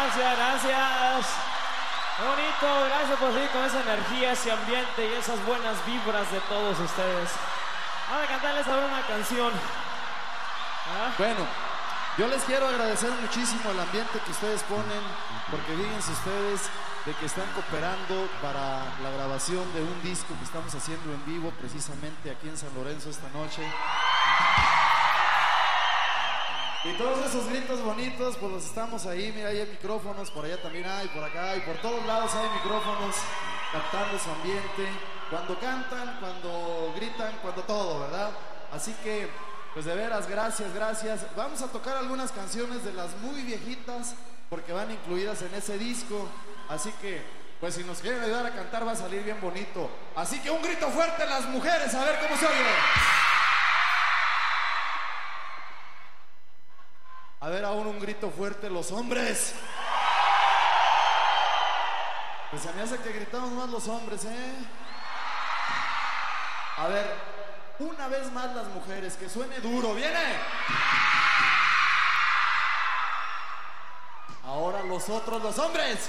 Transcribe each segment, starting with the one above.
Gracias. Bonito, gracias por seguir con esa energía, ese ambiente y esas buenas vibras de todos ustedes. Vamos a cantarles ahora una canción. Bueno, yo les quiero agradecer muchísimo el ambiente que ustedes ponen, porque fíjense ustedes de que están cooperando para la grabación de un disco que estamos haciendo en vivo precisamente aquí en San Lorenzo esta noche. Y todos esos gritos bonitos, pues los estamos ahí, mira, ahí hay micrófonos, por allá también hay, por acá hay, por todos lados hay micrófonos captando su ambiente, cuando cantan, cuando gritan, cuando todo, ¿verdad? Así que, pues de veras, gracias. Vamos a tocar algunas canciones de las muy viejitas, porque van incluidas en ese disco, así que, pues si nos quieren ayudar a cantar va a salir bien bonito. Así que un grito fuerte las mujeres, a ver cómo se oye. A ver, aún un grito fuerte los hombres. Pues se me hace que gritamos más los hombres, ¿eh? A ver, una vez más las mujeres, que suene duro, ¿viene? Ahora los otros, los hombres.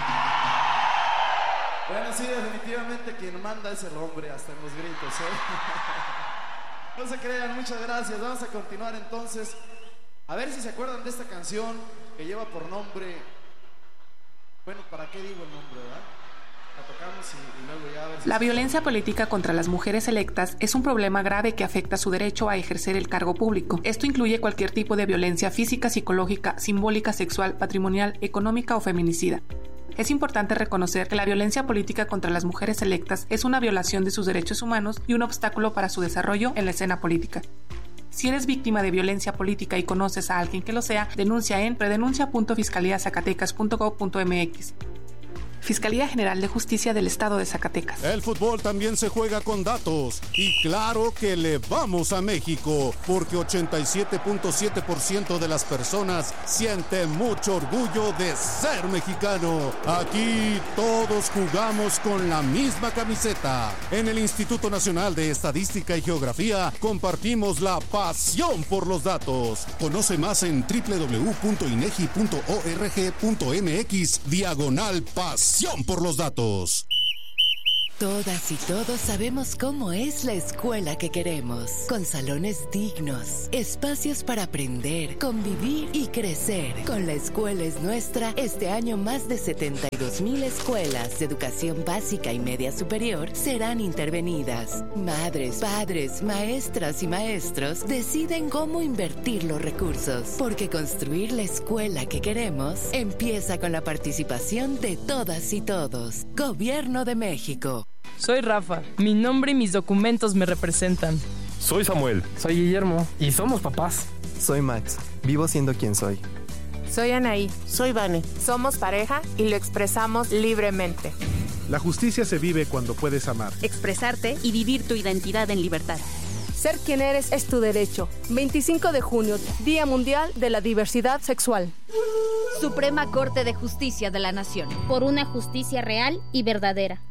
Bueno, sí, definitivamente quien manda es el hombre, hasta en los gritos, ¿eh? No se crean, muchas gracias. Vamos a continuar entonces. A ver si se acuerdan de esta canción que lleva por nombre... Bueno, ¿para qué digo el nombre, verdad? La tocamos y luego ya a ver si... La violencia política contra las mujeres electas es un problema grave que afecta su derecho a ejercer el cargo público. Esto incluye cualquier tipo de violencia física, psicológica, simbólica, sexual, patrimonial, económica o feminicida. Es importante reconocer que la violencia política contra las mujeres electas es una violación de sus derechos humanos y un obstáculo para su desarrollo en la escena política. Si eres víctima de violencia política y conoces a alguien que lo sea, denuncia en predenuncia.fiscaliazacatecas.gov.mx. Fiscalía General de Justicia del Estado de Zacatecas. El fútbol también se juega con datos. Y claro que le vamos a México, porque 87.7% de las personas siente mucho orgullo de ser mexicano. Aquí todos jugamos con la misma camiseta. En el Instituto Nacional de Estadística y Geografía compartimos la pasión por los datos. Conoce más en www.inegi.org.mx/pasión por los datos. Todas y todos sabemos cómo es la escuela que queremos, con salones dignos, espacios para aprender, convivir y crecer. Con La Escuela es Nuestra, este año más de 72,000 escuelas de educación básica y media superior serán intervenidas. Madres, padres, maestras y maestros deciden cómo invertir los recursos, porque construir la escuela que queremos empieza con la participación de todas y todos. Gobierno de México. Soy Rafa, mi nombre y mis documentos me representan. Soy Samuel. Soy Guillermo. Y somos papás. Soy Max, vivo siendo quien soy. Soy Anaí. Soy Vane. Somos pareja y lo expresamos libremente. La justicia se vive cuando puedes amar, expresarte y vivir tu identidad en libertad. Ser quien eres es tu derecho. 25 de junio, Día Mundial de la Diversidad Sexual. Suprema Corte de Justicia de la Nación. Por una justicia real y verdadera.